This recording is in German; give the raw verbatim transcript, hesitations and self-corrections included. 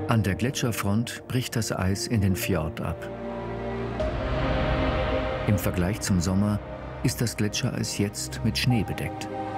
An der Gletscherfront bricht das Eis in den Fjord ab. Im Vergleich zum Sommer ist das Gletschereis jetzt mit Schnee bedeckt.